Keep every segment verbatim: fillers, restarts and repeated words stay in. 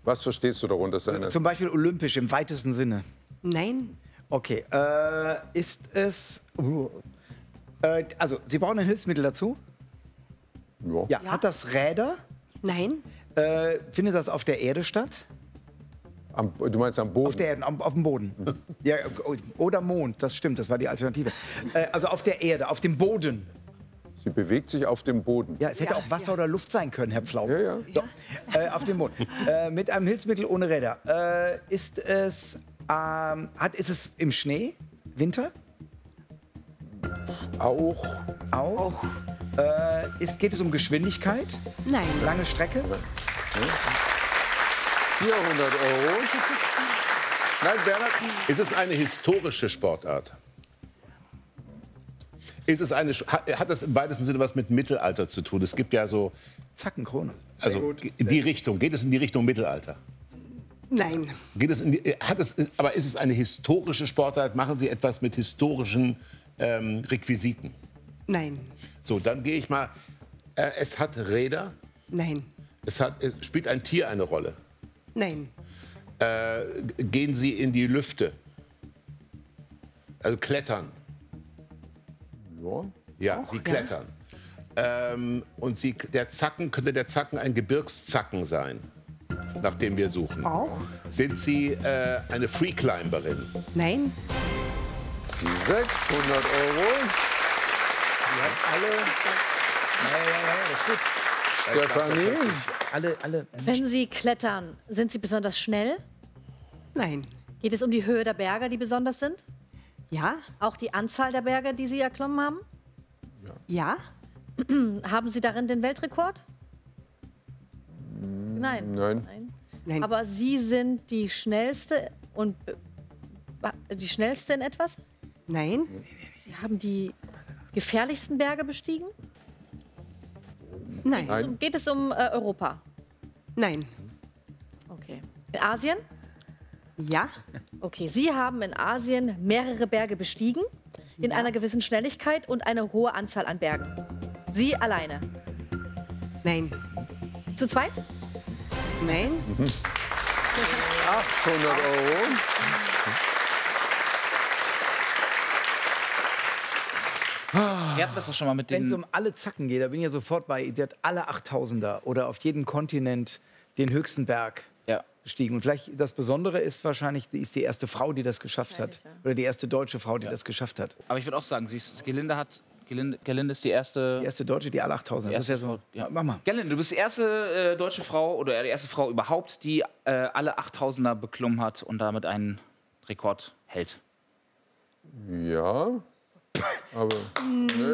Was verstehst du darunter? Seine Zum Beispiel olympisch im weitesten Sinne. Nein. Okay, äh, ist es... Uh, äh, also, Sie brauchen ein Hilfsmittel dazu? ja. Ja. Ja. Hat das Räder? Nein. Äh, findet das auf der Erde statt? Am, du meinst am Boden? Auf der Erde, am- auf dem Boden. Ja, oder Mond, das stimmt, das war die Alternative. Äh, also auf der Erde, auf dem Boden. Sie bewegt sich auf dem Boden. Ja, es hätte Ja, auch Wasser ja. oder Luft sein können, Herr Pflaume. Ja, ja. Doch. Äh, auf dem Boden. Äh, mit einem Hilfsmittel ohne Räder. Äh, ist es, ähm, hat, ist es im Schnee? Winter? Auch. Auch. Äh, ist, geht es um Geschwindigkeit? Nein. Lange Strecke? vierhundert Euro. Nein, Bernhard. Ist es eine historische Sportart? Ist es eine, hat hat das im weitesten Sinne was mit Mittelalter zu tun? Es gibt ja so, Zackenkrone. also in die Richtung. Geht es in die Richtung Mittelalter? Nein. Geht es in die, hat es, aber ist es eine historische Sportart? Machen Sie etwas mit historischen ähm, Requisiten? Nein. So, dann gehe ich mal. Äh, es hat Räder. Nein. Es, hat, es spielt ein Tier eine Rolle. Nein. Äh, gehen Sie in die Lüfte? Also klettern. Ja. Ja, sie klettern. Ähm, und sie, der Zacken, könnte der Zacken ein Gebirgszacken sein, nach dem wir suchen? Auch. Sind Sie äh, eine Freeclimberin? Nein. sechshundert Euro. Die hat alle... Ja, ja, ja, das ist gut. Stefanie. Alle, alle... Wenn Sie klettern, sind Sie besonders schnell? Nein. Geht es um die Höhe der Berge, die besonders sind? Ja. Auch die Anzahl der Berge, die Sie erklommen haben? Ja. Haben Sie darin den Weltrekord? Nein. Nein. Nein. Aber Sie sind die schnellste und be- die schnellste in etwas? Nein. Sie haben die gefährlichsten Berge bestiegen? Nein. Nein. So, geht es um äh, Europa? Nein. Okay. In Asien? Ja. Okay. Sie haben in Asien mehrere Berge bestiegen, in einer gewissen Schnelligkeit und eine hohe Anzahl an Bergen. Sie alleine. Nein. Zu zweit? Nein. achthundert Euro. Wir hatten das doch schon mal mit Wenn es den... um alle Zacken geht, da bin ich ja sofort bei, die hat alle achttausender oder auf jedem Kontinent den höchsten Berg Ja. bestiegen. Und vielleicht das Besondere ist wahrscheinlich, die ist die erste Frau, die das geschafft hat. Oder die erste deutsche Frau, die das geschafft hat. Aber ich würde auch sagen, sie ist, Gelinde hat... Gelinde, Gelinde ist die erste... Die erste Deutsche, die alle achttausender. Das ist ja so. Ja. Mach mal. Gelinde, du bist die erste äh, deutsche Frau oder die erste Frau überhaupt, die äh, alle achttausender beklommen hat und damit einen Rekord hält. Ja. Aber. Nein.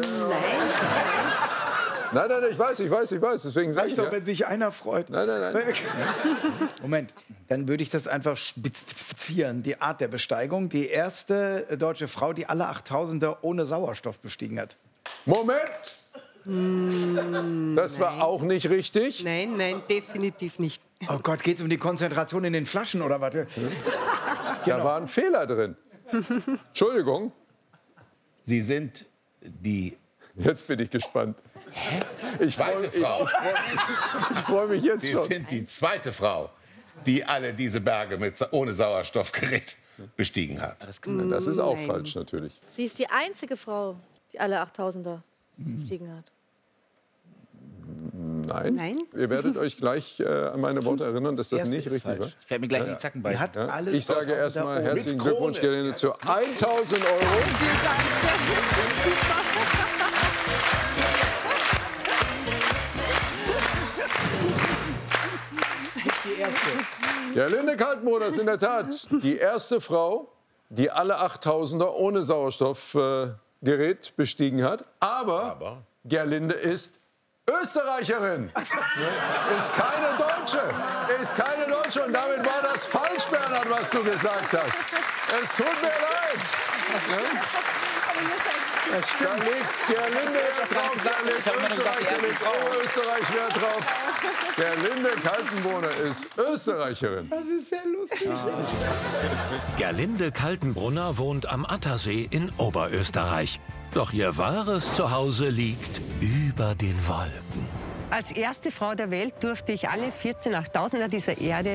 Nein, nein, ich weiß, ich weiß, ich weiß. Deswegen sage ich Reicht doch, ja. wenn sich einer freut. Nein, nein, nein. Moment, dann würde ich das einfach spezifizieren. Die Art der Besteigung. Die erste deutsche Frau, die alle achttausender ohne Sauerstoff bestiegen hat. Moment! Das war auch nicht richtig. Nein, nein, definitiv nicht. Oh Gott, geht es um die Konzentration in den Flaschen oder was? Da war ein Fehler drin. Entschuldigung, Sie sind die jetzt bin ich gespannt. Ich zweite freue Frau. ich freu mich jetzt Sie schon. sind die zweite Frau, die alle diese Berge mit, ohne Sauerstoffgerät bestiegen hat. Das kann, Das ist auch Nein. falsch, natürlich. Sie ist die einzige Frau, die alle achttausender bestiegen hat. Nein. Nein. Ihr werdet euch gleich äh, an meine Worte erinnern, dass das Erste nicht ist richtig falsch. ich werde mir gleich in die Zacken Die beißen. hat war. Ja? alles Ich sage auf erstmal der- herzlichen Mit Glückwunsch, Krone. Gelinde, zu tausend Euro. Die erste. Gerlinde Kaltenbrunner ist in der Tat die erste Frau, die alle achttausender ohne Sauerstoffgerät äh, Gerät bestiegen hat. Aber, Aber? Gerlinde ist Österreicherin. Ist keine Deutsche. Ist keine Deutsche. Und damit war das falsch, Bernhard, was du gesagt hast. Es tut mir leid. Da legt Gerlinde Wert drauf, da legt Ich hab immer nur gesagt, die Österreich, da erste legt Frau. Oberösterreich Wert drauf. Gerlinde Kaltenbrunner ist Österreicherin. Das ist sehr lustig. Gerlinde Kaltenbrunner wohnt am Attersee in Oberösterreich. Doch ihr wahres Zuhause liegt über den Wolken. Als erste Frau der Welt durfte ich alle vierzehn Achttausender dieser Erde